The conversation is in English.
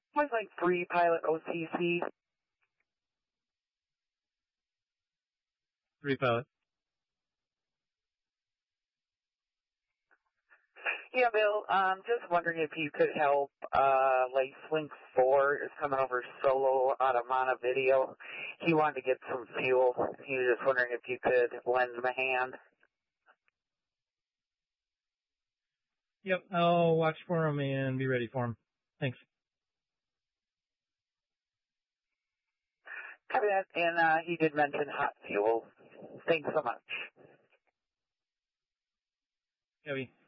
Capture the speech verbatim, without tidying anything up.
Was like three pilot O C C. Three pilot. Yeah, Bill, um, just wondering if you could help, uh, Lace Link four is coming over solo out of Montevideo. He wanted to get some fuel. He was just wondering if you could lend him a hand. Yep, I'll watch for him and be ready for him. Thanks. Copy that, and, uh, he did mention hot fuel. Thanks so much. Copy.